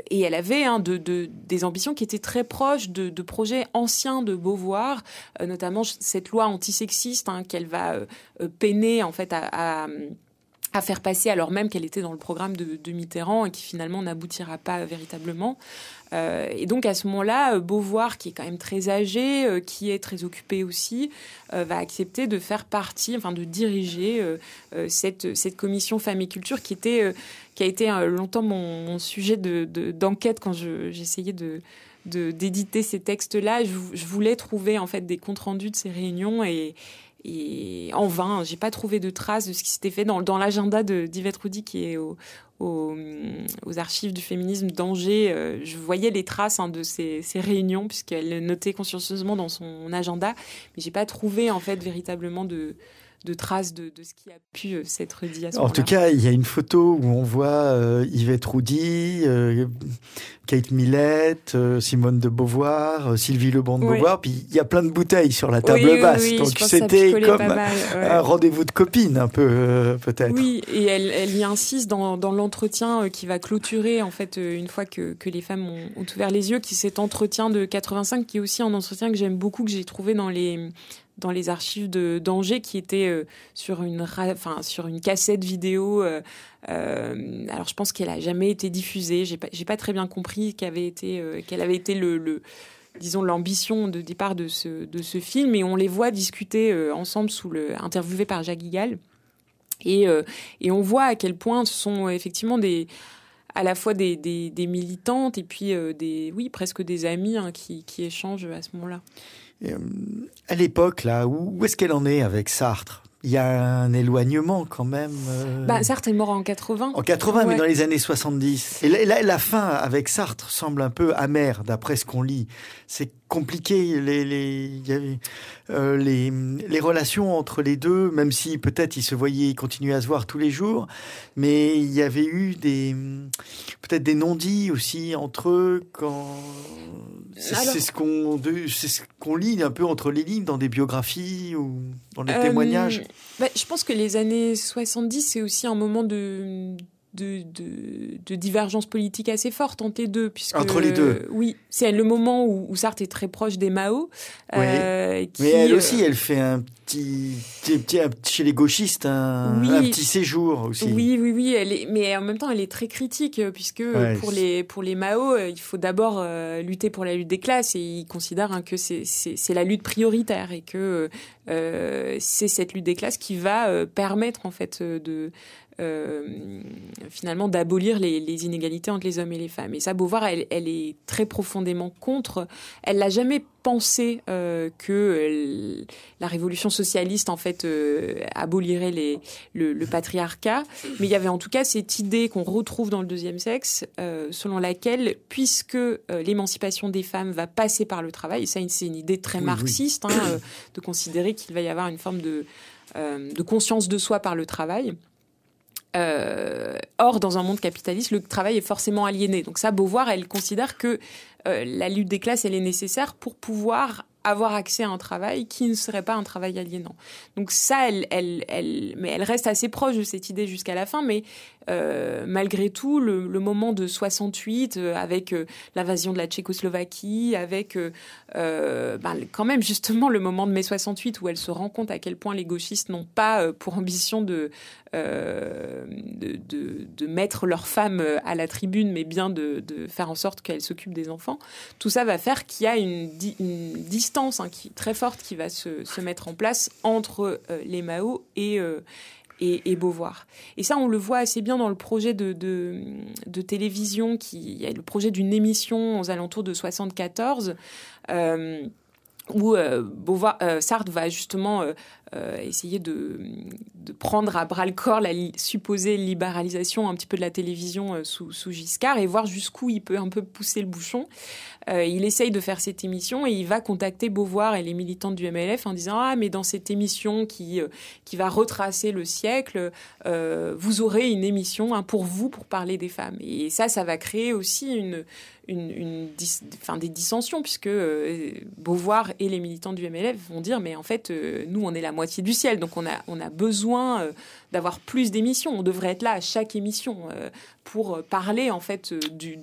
Et elle avait des ambitions qui étaient très proches de projets anciens de Beauvoir, notamment cette loi antisexiste qu'elle va peiner en fait à faire passer, alors même qu'elle était dans le programme de Mitterrand et qui finalement n'aboutira pas véritablement. Et donc à ce moment-là, Beauvoir, qui est quand même très âgé, qui est très occupé aussi, va accepter de faire partie, de diriger cette commission Femmes et Culture qui a été longtemps mon sujet d'enquête quand j'essayais d'éditer ces textes-là. Je voulais trouver en fait des comptes rendus de ces réunions et en vain, j'ai pas trouvé de traces de ce qui s'était fait dans l'agenda d'Yvette Roudy qui est aux archives du féminisme d'Angers. Je voyais les traces de ces réunions puisqu'elle notait consciencieusement dans son agenda, mais j'ai pas trouvé en fait véritablement de traces de ce qui a pu s'être dit à ce moment-là. En tout cas, il y a une photo où on voit Yvette Roudy, Kate Millett, Simone de Beauvoir, Sylvie Lebon de Beauvoir, puis il y a plein de bouteilles sur la table basse. Oui, donc c'était comme un rendez-vous de copines, un peu, peut-être. Oui, et elle y insiste dans l'entretien qui va clôturer, en fait, une fois que les femmes ont ouvert les yeux, qui cet entretien de 85, qui est aussi un entretien que j'aime beaucoup, que j'ai trouvé dans les archives d'Angers, qui était sur une cassette vidéo. Alors je pense qu'elle a jamais été diffusée. J'ai pas très bien compris quelle avait été l'ambition de départ de ce film. Et on les voit discuter ensemble interviewés par Jacques Guigal. Et on voit à quel point ce sont effectivement à la fois des militantes et puis presque des amies qui échangent à ce moment-là. À l'époque, là, où est-ce qu'elle en est avec Sartre ? Il y a un éloignement quand même. Sartre est mort en 80. En 80, mais dans les années 70. Et la fin avec Sartre semble un peu amère, d'après ce qu'on lit. C'est compliqué, les relations entre les deux, même si peut-être ils continuaient à se voir tous les jours, mais il y avait eu peut-être des non-dits aussi entre eux c'est ce qu'on lit un peu entre les lignes dans des biographies ou dans des témoignages. Je pense que les années 70, c'est aussi un moment de divergence politique assez forte entre les deux. Entre les deux. Oui, c'est le moment où Sartre est très proche des Mao. Oui. Mais elle aussi, elle fait un petit chez les gauchistes, un petit séjour aussi. Oui. Mais en même temps, elle est très critique, puisque pour les Mao, il faut d'abord lutter pour la lutte des classes, et ils considèrent que c'est la lutte prioritaire, et que c'est cette lutte des classes qui va permettre en fait finalement d'abolir les inégalités entre les hommes et les femmes. Et ça, Beauvoir, elle est très profondément contre. Elle n'a jamais pensé que la révolution socialiste en fait abolirait le patriarcat, mais il y avait en tout cas cette idée qu'on retrouve dans le deuxième sexe, selon laquelle, puisque l'émancipation des femmes va passer par le travail, et ça c'est une idée très marxiste, de considérer qu'il va y avoir une forme de conscience de soi par le travail. Or, dans un monde capitaliste, le travail est forcément aliéné. Donc ça, Beauvoir, elle considère que la lutte des classes, elle est nécessaire pour pouvoir avoir accès à un travail qui ne serait pas un travail aliénant. Donc ça, mais elle reste assez proche de cette idée jusqu'à la fin, mais malgré tout, le moment de 68, avec l'invasion de la Tchécoslovaquie, avec quand même justement le moment de mai 68 où elle se rend compte à quel point les gauchistes n'ont pas pour ambition de mettre leurs femmes à la tribune, mais bien de faire en sorte qu'elles s'occupent des enfants. Tout ça va faire qu'il y a une distance qui très forte qui va se mettre en place entre les Mao et Beauvoir. Et ça, on le voit assez bien dans le projet de télévision, il y a le projet d'une émission aux alentours de 74, où Sartre va justement essayer de prendre à bras-le-corps la supposée libéralisation un petit peu de la télévision sous Giscard, et voir jusqu'où il peut un peu pousser le bouchon. Il essaye de faire cette émission, et il va contacter Beauvoir et les militantes du MLF en disant « Ah, mais dans cette émission qui va retracer le siècle, vous aurez une émission pour vous, pour parler des femmes. » Et ça va créer aussi des dissensions, puisque Beauvoir et les militants du MLF vont dire « Mais en fait, nous, on est la moitié du ciel, donc on a besoin d'avoir plus d'émissions. On devrait être là à chaque émission pour parler en fait du siècle. »